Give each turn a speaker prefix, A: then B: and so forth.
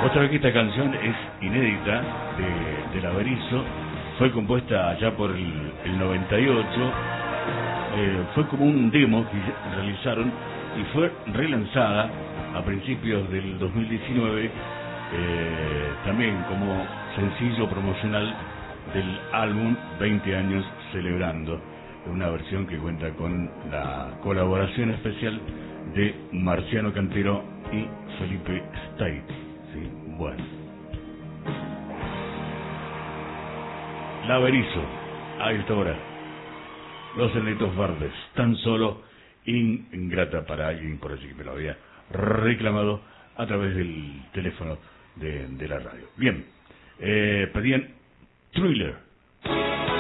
A: Otra vez que esta canción es inédita de La Berizo, fue compuesta allá por el 98, fue como un demo que realizaron y fue relanzada a principios del 2019, también como sencillo promocional del álbum 20 años celebrando, una versión que cuenta con la colaboración especial de Marciano Cantero y Felipe Stait. ¿Sí? Bueno, La Berizo, a esta hora, Los Enanitos Verdes, tan solo ingrata para alguien por allí que me lo había reclamado a través del teléfono de la radio. Bien, pedían Thriller.